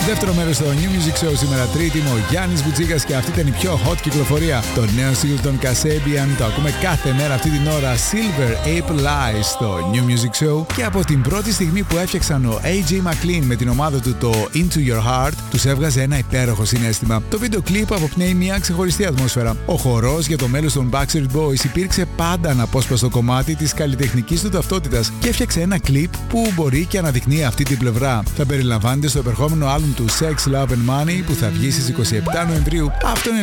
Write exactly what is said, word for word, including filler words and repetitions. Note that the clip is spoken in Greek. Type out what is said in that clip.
Δεύτερο μέρος στο New Music Show σήμερα Τρίτη. Είμαι ο Γιάννης Βουτσίκας και αυτή ήταν η πιο hot κυκλοφορία. Το νέο single των Kasabian. Το ακούμε κάθε μέρα αυτή την ώρα. Silver Apple Eyes στο New Music Show. Και από την πρώτη στιγμή που έφτιαξαν ο έι τζέι McLean με την ομάδα του το Into Your Heart, τους έβγαζε ένα υπέροχο συναίσθημα. Το βίντεο κλιπ αποπνέει μια ξεχωριστή ατμόσφαιρα. Ο χορός για το μέλος των Backstreet Boys υπήρξε πάντα αναπόσπαστο κομμάτι της καλλιτεχνικής του ταυτότητας και έφτιαξε ένα κλιπ που μπορεί και αναδεικνύει αυτή την πλευρά. Θα περιλαμβάνεται στο επερχόμενο άλμπουμ του Sex, Love and Money που θα βγει στις είκοσι επτά Νοεμβρίου. Αυτό είναι